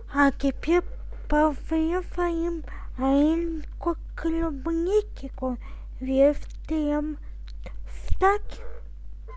А теперь поговорим о рынку клубники. Верфь встать.